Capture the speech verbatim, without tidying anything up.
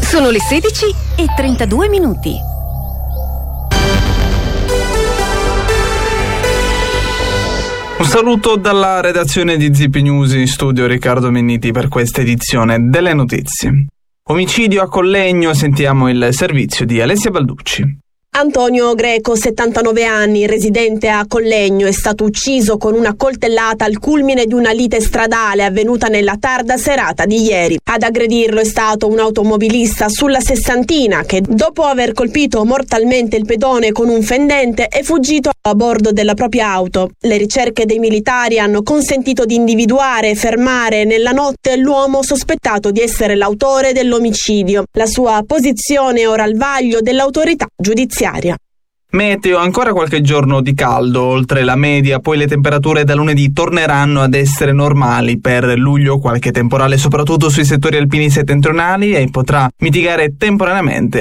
Sono le sedici e trentadue minuti. Un saluto dalla redazione di Zipi News, in studio Riccardo Menniti per questa edizione delle notizie. Omicidio a Collegno, sentiamo il servizio di Alessia Balducci. Antonio Greco, settantanove anni, residente a Collegno, è stato ucciso con una coltellata al culmine di una lite stradale avvenuta nella tarda serata di ieri. Ad aggredirlo è stato un automobilista sulla sessantina che, dopo aver colpito mortalmente il pedone con un fendente, è fuggito a bordo della propria auto. Le ricerche dei militari hanno consentito di individuare e fermare nella notte l'uomo sospettato di essere l'autore dell'omicidio. La sua posizione è ora al vaglio dell'autorità giudiziaria. Meteo, ancora qualche giorno di caldo oltre la media, poi le temperature da lunedì torneranno ad essere normali. Per luglio qualche temporale soprattutto sui settori alpini settentrionali e potrà mitigare temporaneamente